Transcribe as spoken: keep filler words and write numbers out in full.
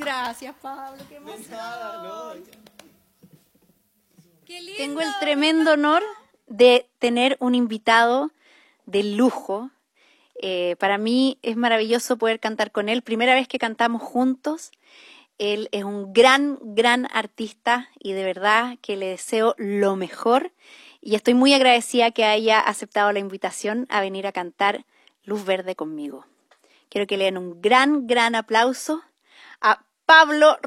gracias, Pablo. Qué emoción. Nada, no. Qué lindo. Tengo el tremendo honor de tener un invitado de lujo. Eh, para mí es maravilloso poder cantar con él. Primera vez que cantamos juntos. Él es un gran, gran artista y de verdad que le deseo lo mejor. Y estoy muy agradecida que haya aceptado la invitación a venir a cantar Luz Verde conmigo. Quiero que le den un gran, gran aplauso a Pablo